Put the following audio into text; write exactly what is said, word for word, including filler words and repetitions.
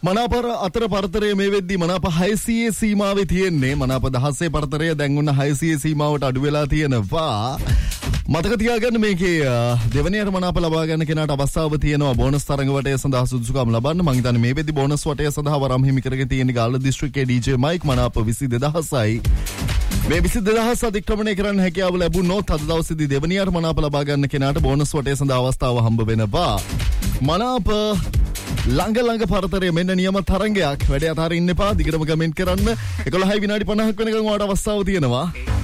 මනාපර අතර පරතරය මේ වෙද්දී මනාප හයසිය සීමාවේ තියෙන්නේ. මනාප දහසේ පරතරය දැන් උන්න හයසිය සීමාවට අඩු වෙලා තියෙනවා. මතක තියාගන්න මේකේ දෙවැනියට මනාප ලබා ගන්න කෙනාට අවස්ථාව තියෙනවා බෝනස් තරඟ වටය සඳහා සුදුසුකම් ලබන්න. මම හිතන්නේ මේ වෙද්දී බෝනස් වටය සඳහා වරම් හිමි කරගෙන තියෙන ගාල්ල දිස්ත්‍රික්කයේ ඩීජේ මයික් මනාප විසි දෙදහසයි. මේ විසි දෙදහස් අධික්‍රමණය කරන්න හැකියාව ලැබුණොත් අද දවසේදී දෙවැනියට මනාප ලබා ගන්න කෙනාට බෝනස් වටය සඳහා අවස්ථාව හම්බ වෙනවා. මනාප ළඟ ළඟ පරතරය මෙන්න නියම තරංගයක්. වැඩේ අතාරින්න එපා. දිගටම කමෙන්ට් කරන්න. එකොළහයි විනාඩි පනහක් වෙනකන් ඔයාලට අවස්ථාව තියෙනවා.